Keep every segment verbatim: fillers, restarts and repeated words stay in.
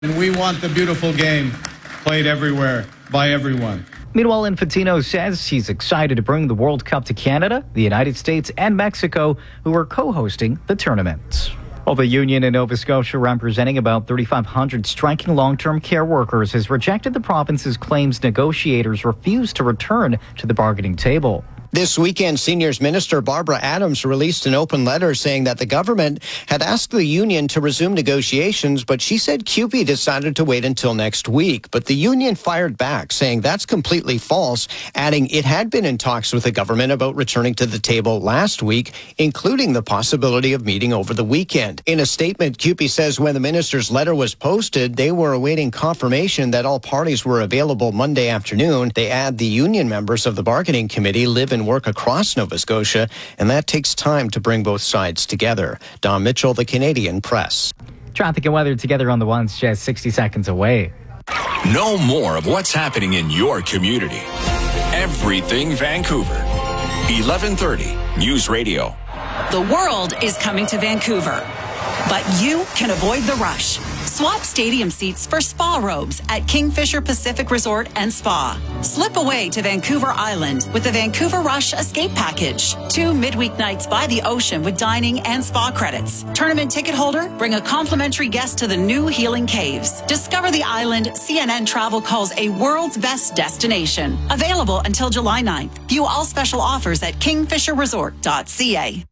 And we want the beautiful game played everywhere by everyone. Meanwhile, Infantino says he's excited to bring the World Cup to Canada, the United States, and Mexico, who are co-hosting the tournament. Well, the union in Nova Scotia, representing about thirty-five hundred striking long-term care workers, has rejected the province's claims negotiators refused to return to the bargaining table. This weekend, Seniors Minister Barbara Adams released an open letter saying that the government had asked the union to resume negotiations, but she said C U P E decided to wait until next week. But the union fired back, saying that's completely false, adding it had been in talks with the government about returning to the table last week, including the possibility of meeting over the weekend. In a statement, C U P E says when the minister's letter was posted, they were awaiting confirmation that all parties were available Monday afternoon. They add the union members of the bargaining committee live in work across Nova Scotia, and that takes time to bring both sides together. Don Mitchell, the Canadian Press. Traffic and weather together on the ones just sixty seconds away. Know more of what's happening in your community. Everything Vancouver. eleven thirty News Radio. The world is coming to Vancouver, but you can avoid the rush. Swap stadium seats for spa robes at Kingfisher Pacific Resort and Spa. Slip away to Vancouver Island with the Vancouver Rush Escape Package. Two midweek nights by the ocean with dining and spa credits. Tournament ticket holder, bring a complimentary guest to the new Healing Caves. Discover the island C N N Travel calls a world's best destination. Available until July ninth. View all special offers at kingfisher resort dot c a.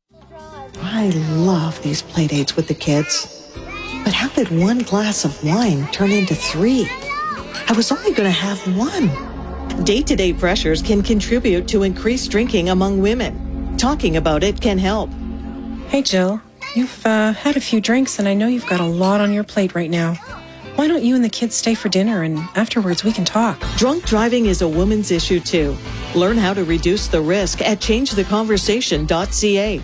I love these play dates with the kids. But how did one glass of wine turn into three? I was only going to have one. Day-to-day pressures can contribute to increased drinking among women. Talking about it can help. Hey, Jill. You've uh, had a few drinks, and I know you've got a lot on your plate right now. Why don't you and the kids stay for dinner, and afterwards we can talk? Drunk driving is a woman's issue, too. Learn how to reduce the risk at change the conversation dot c a.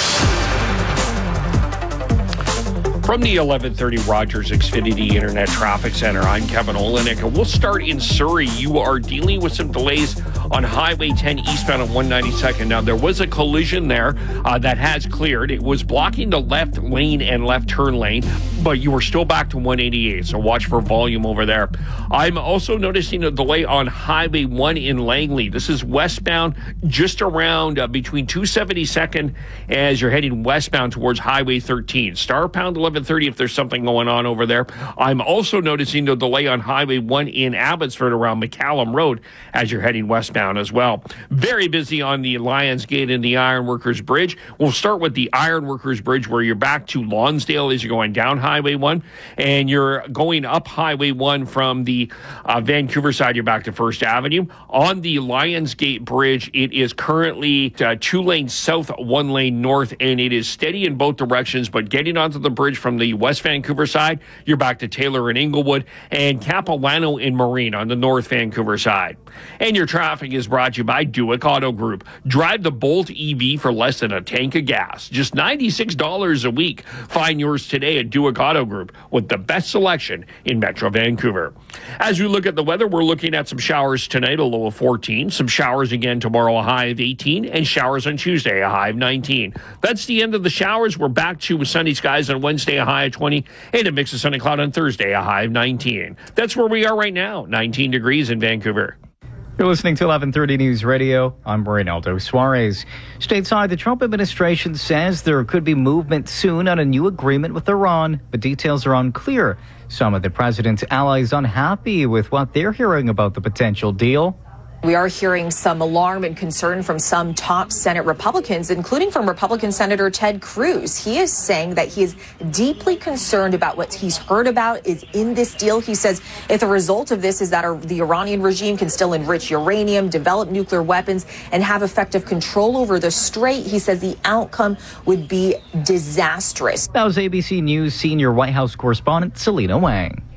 From the eleven thirty Rogers Xfinity Internet Traffic Center, I'm Kevin Olenek, and we'll start in Surrey. You are dealing with some delays on Highway ten eastbound on one ninety-second. Now, there was a collision there uh, that has cleared. It was blocking the left lane and left turn lane, but you were still back to one eighty-eight, so watch for volume over there. I'm also noticing a delay on Highway one in Langley. This is westbound just around uh, between two seventy-second as you're heading westbound towards Highway thirteen. Star pound eleven thirty if there's something going on over there. I'm also noticing the delay on Highway one in Abbotsford around McCallum Road as you're heading westbound as well. Very busy on the Lions Gate and the Ironworkers Bridge. We'll start with the Ironworkers Bridge where you're back to Lonsdale as you're going down Highway one, and you're going up Highway one from the uh, Vancouver side, you're back to First Avenue. On the Lions Gate Bridge, it is currently uh, two lanes south, one lane north, and it is steady in both directions, but getting onto the bridge from the West Vancouver side, you're back to Taylor and Inglewood, and Capilano and Marine on the North Vancouver side. And your traffic is brought to you by Duick Auto Group. Drive the Bolt E V for less than a tank of gas. Just ninety-six dollars a week. Find yours today at Duick Auto Group with the best selection in Metro Vancouver. As we look at the weather, we're looking at some showers tonight, a low of fourteen. Some showers again tomorrow, a high of eighteen. And showers on Tuesday, a high of nineteen. That's the end of the showers. We're back to sunny skies on Wednesday, a high of twenty. And a mix of sun and cloud on Thursday, a high of nineteen. That's where we are right now, nineteen degrees in Vancouver. You're listening to eleven thirty News Radio. I'm Reynaldo Suarez. Stateside, the Trump administration says there could be movement soon on a new agreement with Iran, but details are unclear. Some of the president's allies unhappy with what they're hearing about the potential deal. We are hearing some alarm and concern from some top Senate Republicans, including from Republican Senator Ted Cruz. He is saying that he is deeply concerned about what he's heard about is in this deal. He says if the result of this is that the Iranian regime can still enrich uranium, develop nuclear weapons, and have effective control over the strait, he says the outcome would be disastrous. That was A B C News senior White House correspondent Selena Wang.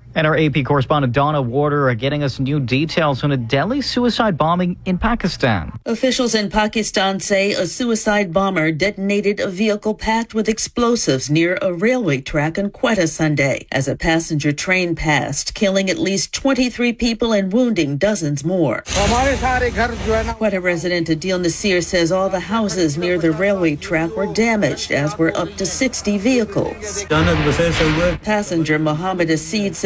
And our A P correspondent Donna Warder are getting us new details on a deadly suicide bombing in Pakistan. Officials in Pakistan say a suicide bomber detonated a vehicle packed with explosives near a railway track in Quetta Sunday as a passenger train passed, killing at least twenty-three people and wounding dozens more. Quetta resident Adil Nasir says all the houses near the railway track were damaged, as were up to sixty vehicles. Passenger Mohammed Asid said